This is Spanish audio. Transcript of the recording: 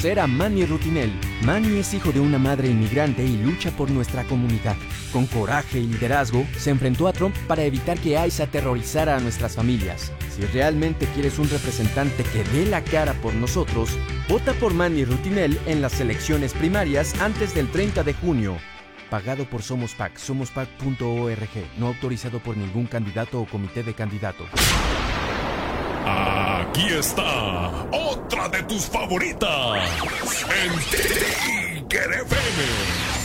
conocer a Manny Rutinel. Manny es hijo de una madre inmigrante y lucha por nuestra comunidad. Con coraje y liderazgo, se enfrentó a Trump para evitar que ICE aterrorizara a nuestras familias. Si realmente quieres un representante que dé la cara por nosotros, vota por Manny Rutinel en las elecciones primarias antes del 30 de junio. Pagado por Somos PAC, somospac.org, no autorizado por ningún candidato o comité de candidatos. Aquí está otra de tus favoritas en Tiger FM.